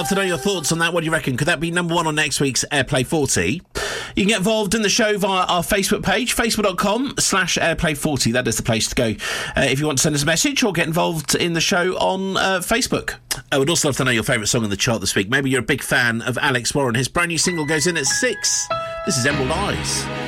Love to know your thoughts on that. What do you reckon? Could that be number one on next week's Airplay 40? You can get involved in the show via our Facebook page, facebook.com/Airplay40. That is the place to go if you want to send us a message or get involved in the show on Facebook. I would also love to know your favourite song on the chart this week. Maybe you're a big fan of Alex Warren. His brand new single goes in at 6. This is Emerald Eyes.